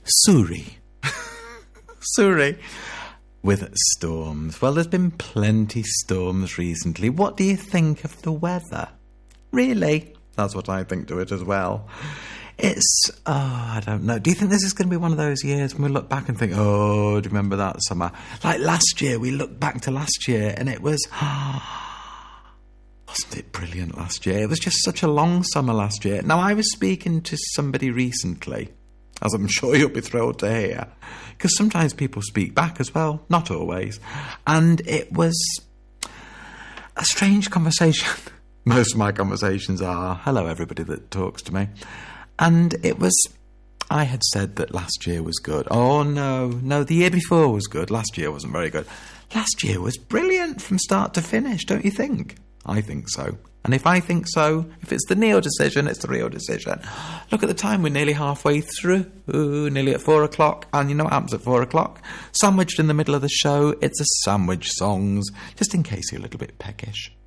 Surrey. Surrey. With storms. Well, there's been plenty storms recently. What do you think of the weather? Really? That's what I think to it as well. I don't know. Do you think this is going to be one of those years when we look back and think, oh, do you remember that summer? Like last year, we looked back to last year and it was, wasn't it brilliant last year? It was just such a long summer last year. Now, I was speaking to somebody recently, as I'm sure you'll be thrilled to hear, because sometimes people speak back as well, not always. And it was a strange conversation. Most of my conversations are, hello, everybody that talks to me. And it was, I had said that last year was good. Oh, no, the year before was good. Last year wasn't very good. Last year was brilliant from start to finish, don't you think? I think so. And if I think so, if it's the Neil decision, it's the real decision. Look at the time, we're nearly halfway through. Ooh, nearly at 4 o'clock. And you know what happens at 4 o'clock? Sandwiched in the middle of the show, it's a sandwich songs, just in case you're a little bit peckish.